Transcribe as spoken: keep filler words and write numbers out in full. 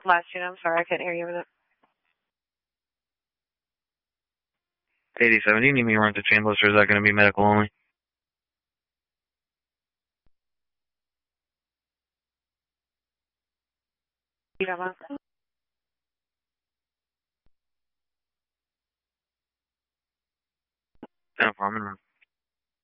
Last tune, I'm sorry, I couldn't hear you with it. eighty-seven, do you need me to run to chainless, or is that going to be medical only? You have one? No problem.